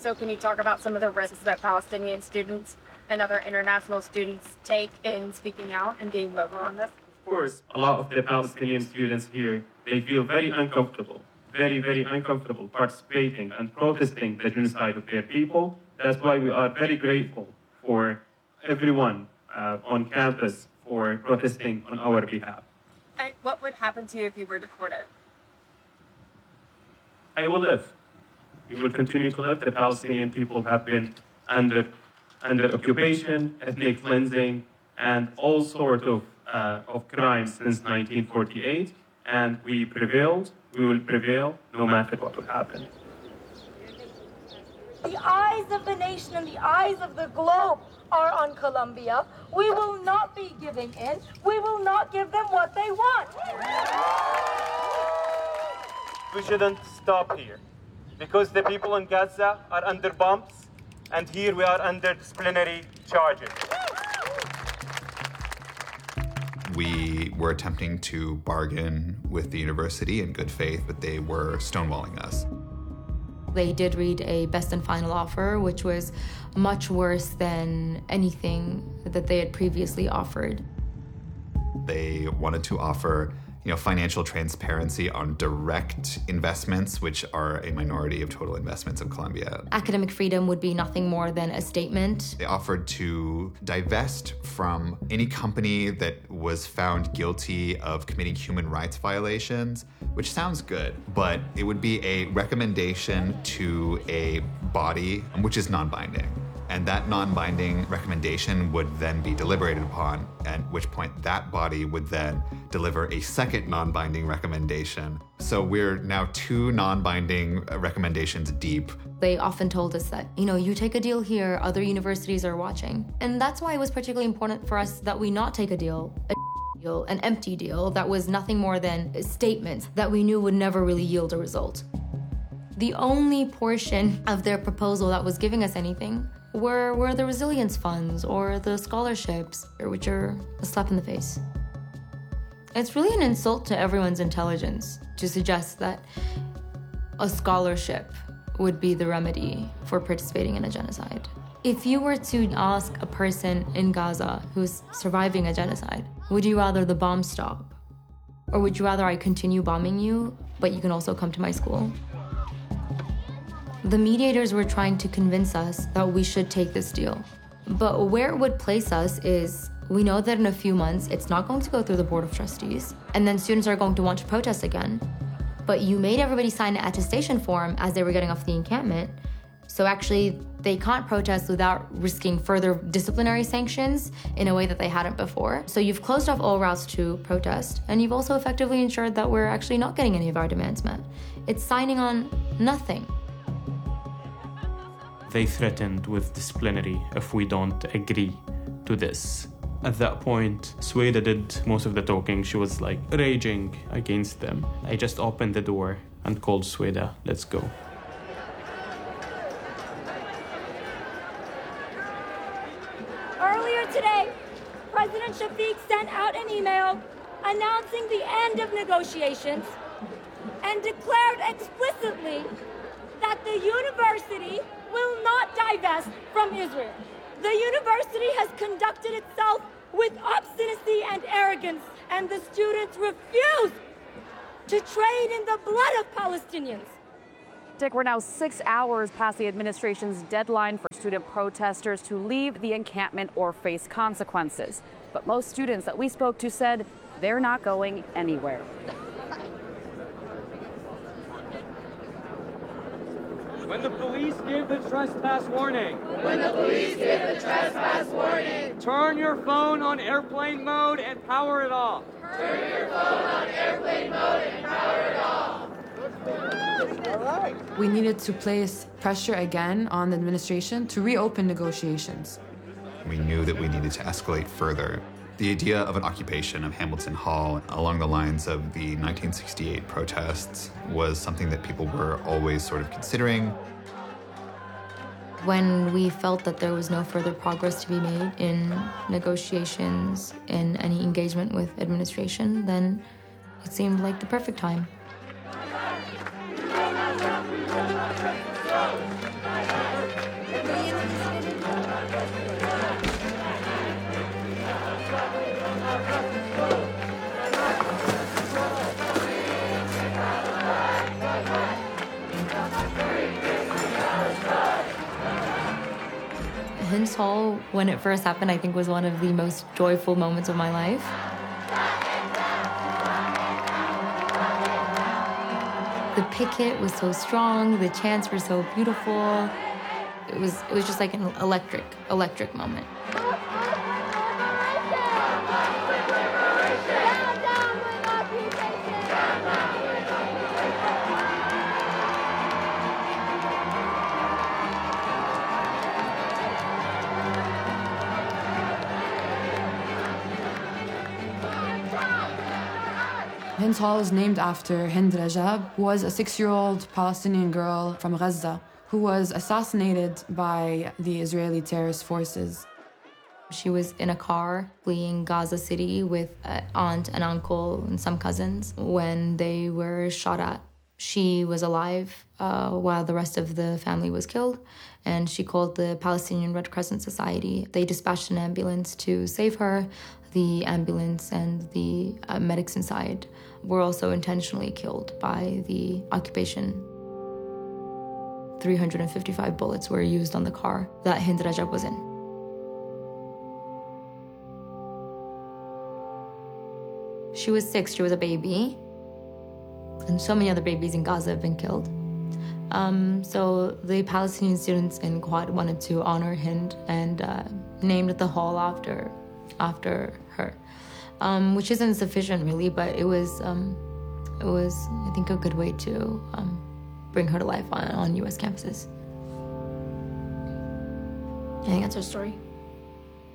So can you talk about some of the risks that Palestinian students and other international students take in speaking out and being vocal on this? Of course, a lot of the Palestinian students here, they feel very uncomfortable, very uncomfortable participating and protesting the genocide of their people. That's why we are very grateful for everyone on campus for protesting on our behalf. And what would happen to you if you were deported? I will live. We will continue to live. The Palestinian people have been under occupation, ethnic cleansing, and all sorts of crimes since 1948. And we prevailed. We will prevail no matter what will happen. The eyes of the nation and the eyes of the globe are on Colombia. We will not be giving in. We will not give them what they want. We shouldn't stop here because the people in Gaza are under bombs, and here we are under disciplinary charges. We were attempting to bargain with the university in good faith, but they were stonewalling us. They did read a best and final offer, which was much worse than anything that they had previously offered. They wanted to offer financial transparency on direct investments, which are a minority of total investments in Colombia. Academic freedom would be nothing more than a statement. They offered to divest from any company that was found guilty of committing human rights violations, which sounds good, but it would be a recommendation to a body which is non-binding. And that non-binding recommendation would then be deliberated upon, at which point that body would then deliver a second non-binding recommendation. So we're now 2 non-binding recommendations deep. They often told us that, you take a deal here, other universities are watching. And that's why it was particularly important for us that we not take a deal, an empty deal that was nothing more than statements that we knew would never really yield a result. The only portion of their proposal that was giving us anything were the resilience funds or the scholarships, which are a slap in the face. It's really an insult to everyone's intelligence to suggest that a scholarship would be the remedy for participating in a genocide. If you were to ask a person in Gaza who's surviving a genocide, would you rather the bomb stop? Or would you rather I continue bombing you, but you can also come to my school? The mediators were trying to convince us that we should take this deal. But where it would place us is, we know that in a few months, it's not going to go through the Board of Trustees, and then students are going to want to protest again. But you made everybody sign an attestation form as they were getting off the encampment, so actually they can't protest without risking further disciplinary sanctions in a way that they hadn't before. So you've closed off all routes to protest, and you've also effectively ensured that we're actually not getting any of our demands met. It's signing on nothing. They threatened with disciplinary if we don't agree to this. At that point, Sueda did most of the talking. She was raging against them. I just opened the door and called Sueda, let's go. Earlier today, President Shafiq sent out an email announcing the end of negotiations and declared explicitly that the university will not divest from Israel. The university has conducted itself with obstinacy and arrogance, and the students refuse to trade in the blood of Palestinians. Dick, we're now 6 hours past the administration's deadline for student protesters to leave the encampment or face consequences. But most students that we spoke to said they're not going anywhere. When the police give the trespass warning. When the police give the trespass warning. Turn your phone on airplane mode and power it off. Turn your phone on airplane mode and power it off. All right. We needed to place pressure again on the administration to reopen negotiations. We knew that we needed to escalate further. The idea of an occupation of Hamilton Hall along the lines of the 1968 protests was something that people were always sort of considering. When we felt that there was no further progress to be made in negotiations, in any engagement with administration, then it seemed like the perfect time. Go! Hinds Hall, when it first happened, I think was one of the most joyful moments of my life. The picket was so strong, the chants were so beautiful. It was just like an electric moment. Hinds Hall is named after Hind Rajab, who was a 6-year-old Palestinian girl from Gaza who was assassinated by the Israeli terrorist forces. She was in a car fleeing Gaza City with an aunt and uncle and some cousins when they were shot at. She was alive while the rest of the family was killed, and she called the Palestinian Red Crescent Society. They dispatched an ambulance to save her. The ambulance and the medics inside were also intentionally killed by the occupation. 355 bullets were used on the car that Hind Rajab was in. She was 6, she was a baby. And so many other babies in Gaza have been killed. So the Palestinian students in Quad wanted to honor Hind and named the hall after her, which isn't sufficient really, but it was I think a good way to bring her to life on U.S. campuses. I think that's her story.